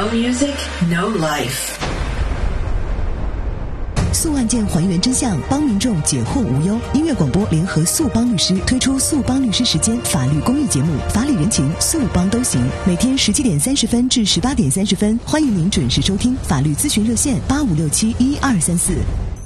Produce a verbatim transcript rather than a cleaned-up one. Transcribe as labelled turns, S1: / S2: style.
S1: No music, no life.
S2: 诉案件还原真相，帮民众解惑无忧。音乐广播联合诉帮律师推出诉帮律师时间法律公益节目，法理人情，诉帮都行。每天十七点三十分至十八点三十分，欢迎您准时收听。法律咨询热线八五六七一二三四。